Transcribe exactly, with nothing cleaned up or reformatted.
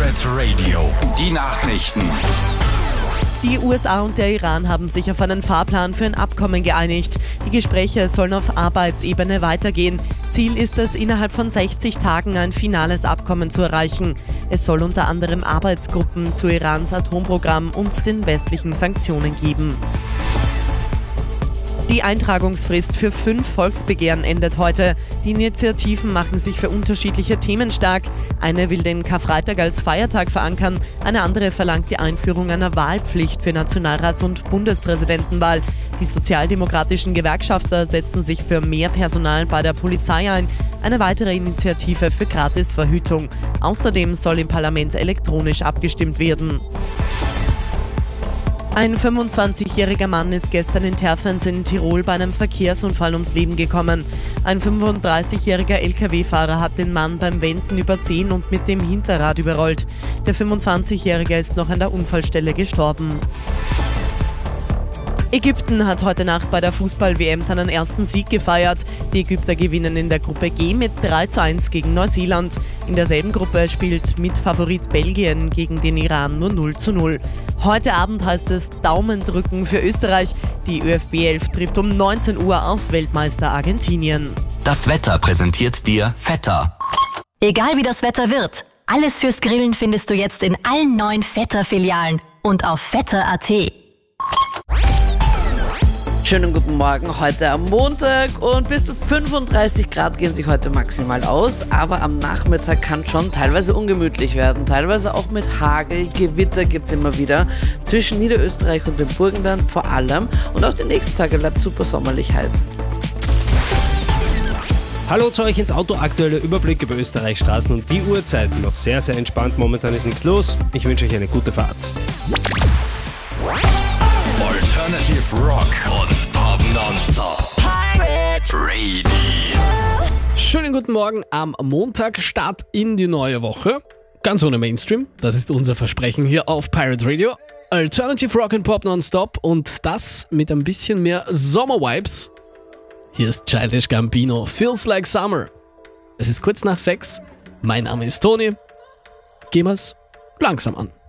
Pirate Radio, die Nachrichten. Die U S A und der Iran haben sich auf einen Fahrplan für ein Abkommen geeinigt. Die Gespräche sollen auf Arbeitsebene weitergehen. Ziel ist es, innerhalb von sechzig Tagen ein finales Abkommen zu erreichen. Es soll unter anderem Arbeitsgruppen zu Irans Atomprogramm und den westlichen Sanktionen geben. Die Eintragungsfrist für fünf Volksbegehren endet heute. Die Initiativen machen sich für unterschiedliche Themen stark. Eine will den Karfreitag als Feiertag verankern, eine andere verlangt die Einführung einer Wahlpflicht für Nationalrats- und Bundespräsidentenwahl. Die sozialdemokratischen Gewerkschafter setzen sich für mehr Personal bei der Polizei ein. Eine weitere Initiative für Gratisverhütung. Außerdem soll im Parlament elektronisch abgestimmt werden. Ein fünfundzwanzigjähriger Mann ist gestern in Terfens in Tirol bei einem Verkehrsunfall ums Leben gekommen. Ein fünfunddreißigjähriger L K W-Fahrer hat den Mann beim Wenden übersehen und mit dem Hinterrad überrollt. Der fünfundzwanzigjährige ist noch an der Unfallstelle gestorben. Ägypten hat heute Nacht bei der Fußball-W M seinen ersten Sieg gefeiert. Die Ägypter gewinnen in der Gruppe G mit drei zu eins gegen Neuseeland. In derselben Gruppe spielt Mitfavorit Belgien gegen den Iran nur null zu null. Heute Abend heißt es Daumen drücken für Österreich. Die Ö F B elf trifft um neunzehn Uhr auf Weltmeister Argentinien. Das Wetter präsentiert dir Vetter. Egal wie das Wetter wird, alles fürs Grillen findest du jetzt in allen neuen Vetter-Filialen und auf vetter punkt at. Schönen guten Morgen, heute am Montag und bis zu fünfunddreißig Grad gehen sich heute maximal aus, aber am Nachmittag kann schon teilweise ungemütlich werden, teilweise auch mit Hagel, Gewitter gibt es immer wieder zwischen Niederösterreich und dem Burgenland vor allem und auch die nächsten Tage bleibt super sommerlich heiß. Hallo zu euch ins Auto, aktueller Überblick über Österreichs Straßen und die Uhrzeiten. Noch sehr, sehr entspannt, momentan ist nichts los. Ich wünsche euch eine gute Fahrt. Alternative Rock und Pop Nonstop. Pirate Radio. Schönen guten Morgen am Montag, Start in die neue Woche. Ganz ohne Mainstream, das ist unser Versprechen hier auf Pirate Radio. Alternative Rock und Pop Nonstop und das mit ein bisschen mehr Sommer-Vibes. Hier ist Childish Gambino, Feels Like Summer. Es ist kurz nach sechs, mein Name ist Toni. Gehen wir's langsam an.